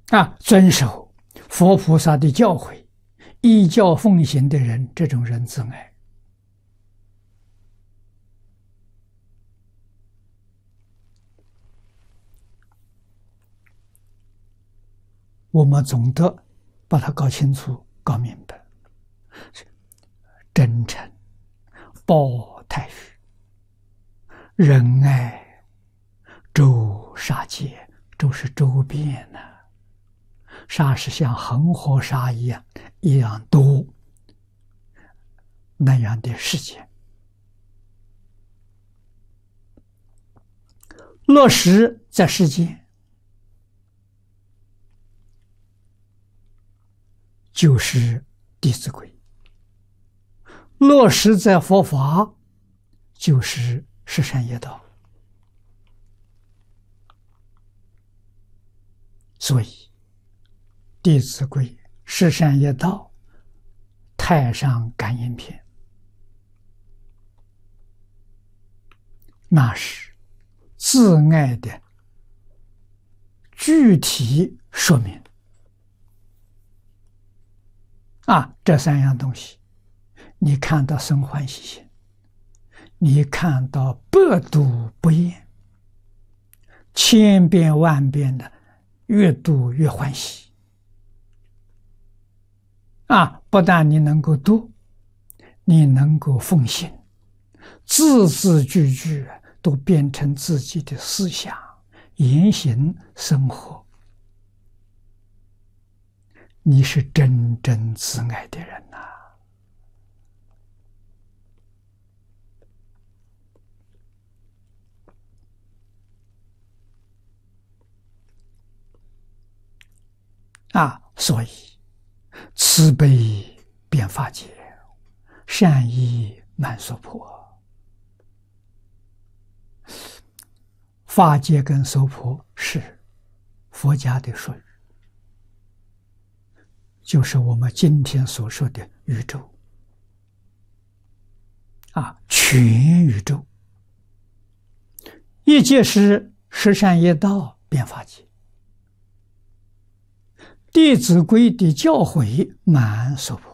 遵守佛菩萨的教诲，依教奉行的人，这种人自爱。我们总得把它搞清楚、搞明白。真诚、报太虚、仁爱、周沙界，周是周边呢、沙是像恒河沙一样多那样的世界。落实在世间，就是《弟子规》；落实在佛法，就是十善业道。所以，《弟子规》十善业道，太上感应篇，那是自爱的具体说明。这三样东西，你看到生欢喜心，你看到百读不厌，千遍万遍的越读越欢喜。不但你能够读，你能够奉行，字字句句都变成自己的思想、言行、生活。你是真正自爱的人所以慈悲遍法界，善意满娑婆。法界跟娑婆是佛家的术语，就是我们今天所说的宇宙全宇宙。一界是十善业道遍法界，弟子规的教诲满娑婆。